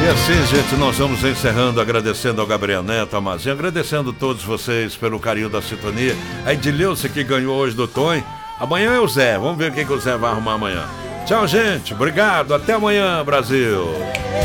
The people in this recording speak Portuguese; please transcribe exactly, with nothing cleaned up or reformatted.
E assim, gente, nós vamos encerrando, agradecendo ao Gabriel Neto, ao Mazinho, agradecendo a todos vocês pelo carinho da sintonia. A Edileuce que ganhou hoje do Tonho. Amanhã é o Zé, vamos ver o que, que o Zé vai arrumar amanhã. Tchau, gente, obrigado, até amanhã, Brasil.